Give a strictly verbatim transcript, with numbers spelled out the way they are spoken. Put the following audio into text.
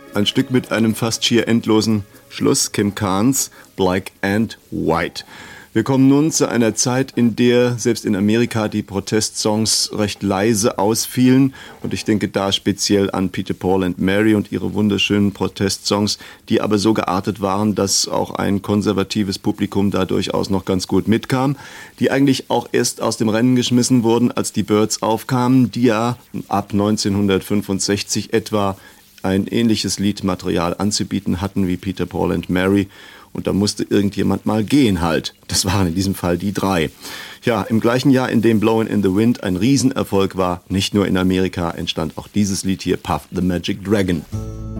Ein Stück mit einem fast schier endlosen Schluss, Kim Carnes, Black and White. Wir kommen nun zu einer Zeit, in der selbst in Amerika die Protestsongs recht leise ausfielen. Und ich denke da speziell an Peter, Paul and Mary und ihre wunderschönen Protestsongs, die aber so geartet waren, dass auch ein konservatives Publikum da durchaus noch ganz gut mitkam. Die eigentlich auch erst aus dem Rennen geschmissen wurden, als die Byrds aufkamen, die ja ab neunzehnhundertfünfundsechzig etwa ein ähnliches Liedmaterial anzubieten hatten wie Peter, Paul and Mary. Und da musste irgendjemand mal gehen halt. Das waren in diesem Fall die drei. Ja, im gleichen Jahr, in dem Blowin' in the Wind ein Riesenerfolg war, nicht nur in Amerika, entstand auch dieses Lied hier, Puff the Magic Dragon.